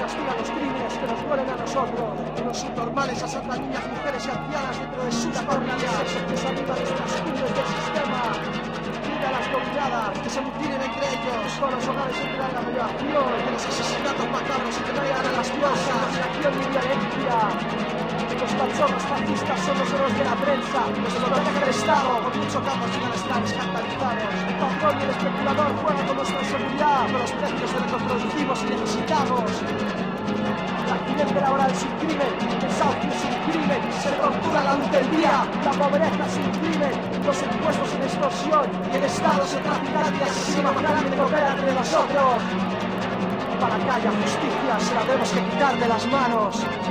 castiga los crímenes que nos duelen a nosotros. Unos subnormales asaltan niñas, mujeres y ancianas dentro de sus familias. Que se arriba de estas cumbres del sistema. Pide a las dominadas Que se mutilen entre ellos. con los hogares entre la violación. Que los asesinatos macabros se traigan a las plazas. Acción y violencia. Los cachorros fascistas son los héroes de la prensa. Los protege el Estado. Por mucho que ambos digan estar escandalizados. El patrón y el especulador juegan con nuestra seguridad. Con los precios de lo que producimos y necesitamos. El accidente laboral sin crimen, el desahucio sin crimen, se tortura la luz del día, la pobreza sin crimen, los impuestos sin extorsión y el Estado sin traficante y asesino grande que opera entre nosotros. Para que haya justicia se la tenemos que quitar de las manos.